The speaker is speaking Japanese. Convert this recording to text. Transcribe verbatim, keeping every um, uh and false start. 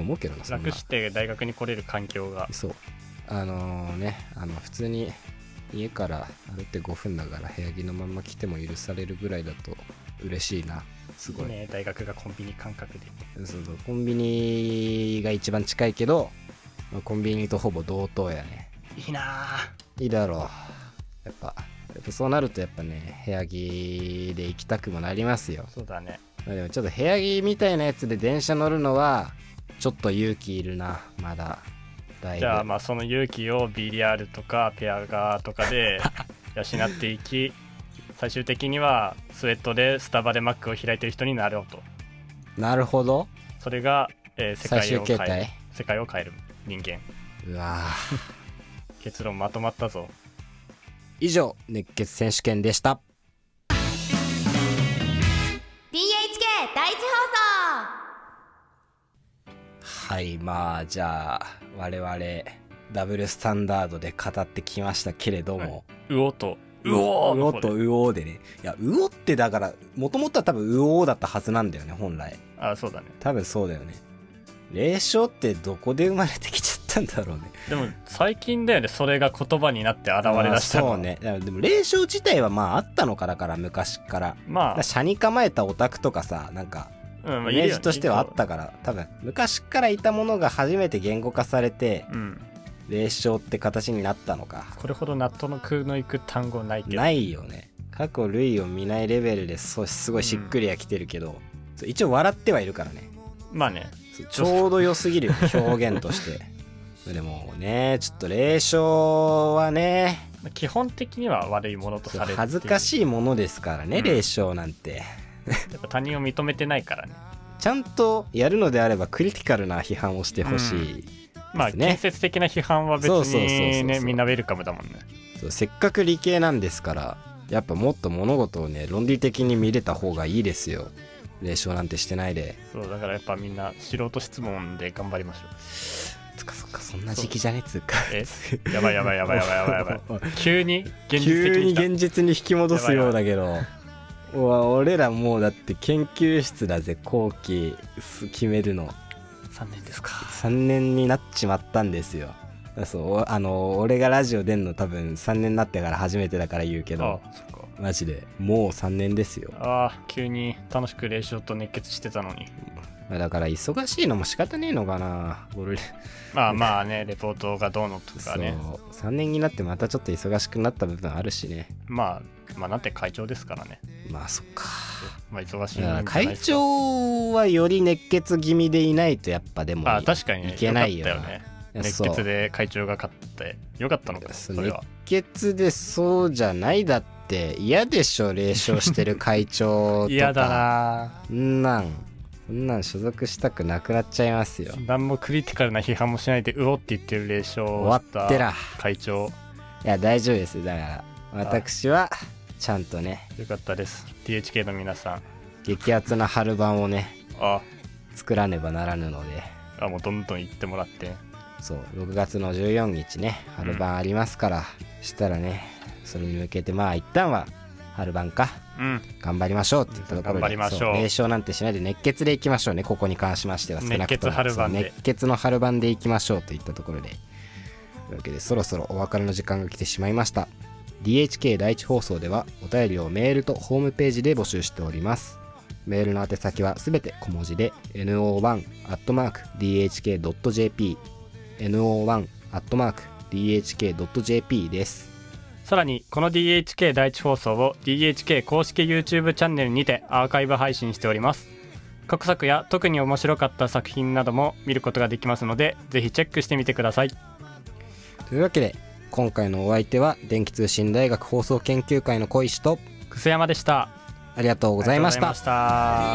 と思うけどな。そんな楽して大学に来れる環境が。 そうあのー、ねあの普通に家から歩いてごふんだから部屋着のまま来ても許されるぐらいだと嬉しいな。すごいね、大学がコンビニ感覚で。 そうそうコンビニが一番近いけど、まあ、コンビニとほぼ同等やね。 いいな。 いいだろう。やっぱやっぱそうなるとやっぱね部屋着で行きたくもなりますよ。 そうだね。 まあ、でもちょっと部屋着みたいなやつで電車乗るのはちょっと勇気いるな。まだだいぶ。 じゃあまあその勇気を ビーディーアール とかペアガーとかで養っていき最終的にはスウェットでスタバでマックを開いてる人になろうと。 なるほど。 それが、えー、世界を変える最終形態。 世界を変える人間。 うわ結論まとまったぞ。 以上熱血選手権でした。 ティーエイチケー 第一放送。 はいまあじゃあ我々ダブルスタンダードで語ってきましたけれども、 うおとうおうおとうおでね。いやうおってだからもともとは多分うおだったはずなんだよね本来。 あ、そうだね。 多分そうだよね。霊障ってどこで生まれてきちゃったんだろうね。 でも最近だよねそれが言葉になって現れ出したの。 そうね。でも霊障自体はまああったのかだから昔からまあ車に構えたオタクとかさなんかうん、まあイメージとしてはあったから、多分昔からいたものが初めて言語化されて、 うん、 霊障って形になったのか。 これほど納得のいく単語ないけど。 ないよね。過去類を見ないレベルですすごいしっくりはきてるけど、うん、一応笑ってはいるからね。 まあねちょうど良すぎるよ表現としてでもねちょっと霊障はね基本的には悪いものとされる。 恥ずかしいものですからね、うん、霊障なんてやっぱ他人を認めてないからね。 ちゃんとやるのであればクリティカルな批判をしてほしい、ね、 うん、まあ建設的な批判は別にねみんなウェルカムだもんね。 そうせっかく理系なんですからやっぱもっと物事をね論理的に見れた方がいいですよ。霊障なんてしてないで。 そうだからやっぱみんな素人質問で頑張りましょう。 つかそっかそんな時期じゃねえつうかえやばいやばいやばいやばいやばいやばい急に現実的に急に現実に引き戻すようだけどうわ俺らもうだって研究室だぜ後期決めるのさんねんですか。 さんねんになっちまったんですよ。そうあの俺がラジオ出んの多分さんねんになってから初めてだから言うけど、 あそっかマジでもうさんねんですよ。 ああ急に楽しく霊障と熱血してたのに。 だから忙しいのも仕方ねえのかな俺まあまあねレポートがどうのとかね。 そうさんねんになってまたちょっと忙しくなった部分あるしね。 まあまあなんて会長ですからね。 まあそっか。 まあ忙しいんじゃないですか。 会長はより熱血気味でいないとやっぱでもいあ確かに、ね、 いけないよな。 よかったよね。熱血で会長が勝ってよかったのかそれは。 熱血でそうじゃないだって嫌でしょ霊障してる会長とか嫌だな。 んなんそんなん所属したくなくなっちゃいますよ。 何もクリティカルな批判もしないでうおって言ってる霊障を終わってら会長。 いや大丈夫ですだから私はちゃんとねよかったです。 ティーエイチケー の皆さん激アツな春版をねあ作らねばならぬのであもうどんどん言ってもらって。 そうろくがつのじゅうよっかにちね春版ありますから、うん、したらねそれに向けてまあ一旦は春版か、うん、頑張りましょうって言ったところで頑張りましょう。 霊障なんてしないで熱血でいきましょうね。ここに関しましては少なくとも熱血春版で熱血の春版でいきましょうといったところでというわけでそろそろお別れの時間が来てしまいました。 ディーエイチケー 第一放送ではお便りをメールとホームページで募集しております。メールの宛先はすべて小文字で エヌオーワン アットマーク ディーエイチケー ドット ジェーピー エヌオーワン アットマーク ディーエイチケー ドット ジェーピー です。 さらにこの ディーエイチケー 第一放送を ディーエイチケー 公式 YouTube チャンネルにてアーカイブ配信しております。過去作や特に面白かった作品なども見ることができますのでぜひチェックしてみてください。 というわけで今回のお相手は電気通信大学放送研究会の小石と楠山でした。 ありがとうございました。